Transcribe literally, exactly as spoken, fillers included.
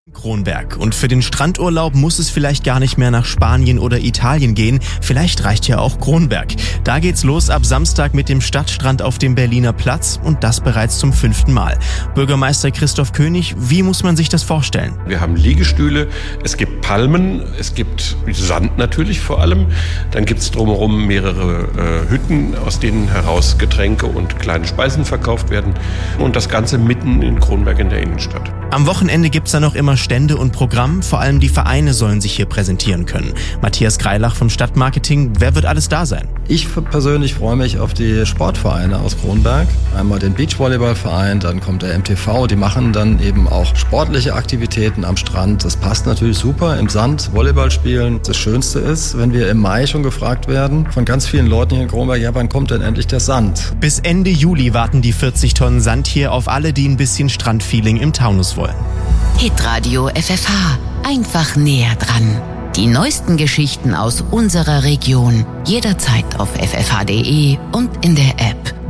Kronberg. Und für den Strandurlaub muss es vielleicht gar nicht mehr nach Spanien oder Italien gehen. Vielleicht reicht ja auch Kronberg. Da geht's los ab Samstag mit dem Stadtstrand auf dem Berliner Platz und das bereits zum fünften Mal. Bürgermeister Christoph König, wie muss man sich das vorstellen? Wir haben Liegestühle, es gibt Palmen, es gibt Sand natürlich vor allem. Dann gibt's drumherum mehrere äh, Hütten, aus denen heraus Getränke und kleine Speisen verkauft werden. Und das Ganze mitten in Kronberg in der Innenstadt. Am Wochenende gibt's dann noch immer Stände und Programm. Vor allem die Vereine sollen sich hier präsentieren können. Matthias Greilach vom Stadtmarketing, wer wird alles da sein? Ich persönlich freue mich auf die Sportvereine aus Kronberg. Einmal den Beachvolleyballverein, dann kommt der M T V. Die machen dann eben auch sportliche Aktivitäten am Strand. Das passt natürlich super im Sand, Volleyball spielen. Das Schönste ist, wenn wir im Mai schon gefragt werden von ganz vielen Leuten hier in Kronberg, ja, wann kommt denn endlich der Sand? Bis Ende Juli warten die vierzig Tonnen Sand hier auf alle, die ein bisschen Strandfeeling im Taunus wollen. Hitradio F F H. Einfach näher dran. Die neuesten Geschichten aus unserer Region. Jederzeit auf f f h punkt d e und in der App.